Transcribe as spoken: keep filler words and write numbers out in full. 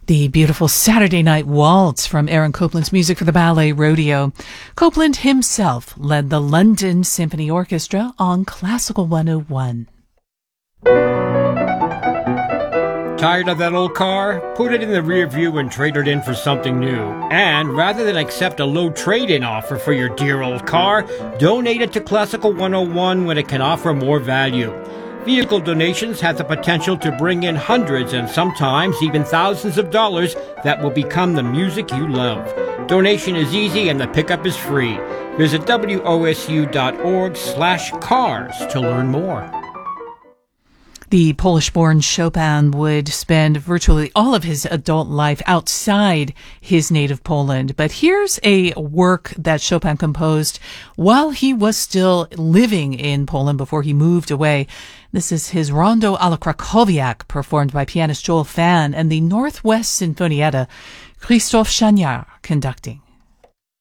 The beautiful Saturday Night Waltz from Aaron Copland's Music for the Ballet Rodeo. Copland himself led the London Symphony Orchestra on Classical one oh one. Tired of that old car? Put it in the rear view and trade it in for something new. And rather than accept a low trade-in offer for your dear old car, donate it to Classical one oh one when it can offer more value. Vehicle donations have the potential to bring in hundreds and sometimes even thousands of dollars that will become the music you love. Donation is easy and the pickup is free. Visit W O S U dot org slash cars to learn more. The Polish-born Chopin would spend virtually all of his adult life outside his native Poland. But here's a work that Chopin composed while he was still living in Poland before he moved away. This is his Rondo alla Krakowiak, performed by pianist Joel Fan and the Northwest Sinfonietta, Krzysztof Szaniar conducting.